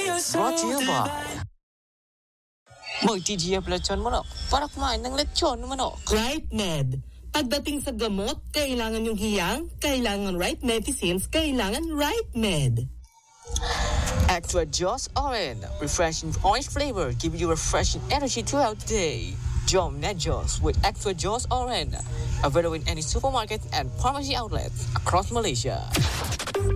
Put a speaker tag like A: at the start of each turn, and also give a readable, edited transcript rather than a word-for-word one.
A: Brought to you by Multi-GF lechon manok para kumain ng lechon manok.
B: Right Med. Pagdating sa gamot, kailangan yung hiyang, kailangan right medicines, kailangan Right Med.
A: Extra Jaws Orange, refreshing orange flavor, give you refreshing energy throughout the day. Jom Net Jaws with Extra Jaws Orange, available in any supermarket and pharmacy outlets across Malaysia.